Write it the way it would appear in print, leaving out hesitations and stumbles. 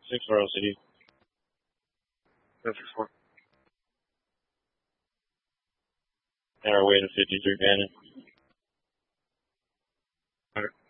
6 for LCD. Perfect 4. And our weight of 53 Bannon. 100.